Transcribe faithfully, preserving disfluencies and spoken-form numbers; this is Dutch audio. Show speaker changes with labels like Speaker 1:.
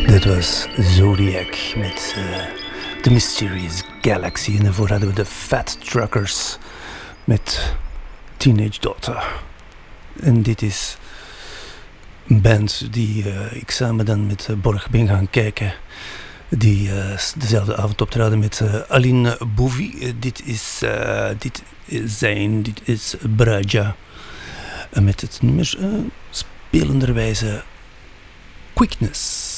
Speaker 1: Dit was Zodiac met uh, The Mysterious Galaxy. En daarvoor hadden we de Fat Truckers met Teenage Daughter. En dit is een band die uh, ik samen dan met uh, Borg ben gaan kijken. Die uh, dezelfde avond optraden met uh, Aline Bouvi. Uh, dit is uh, dit is zijn, dit is Braja. Uh, met het nummer uh, spelenderwijze Quickness.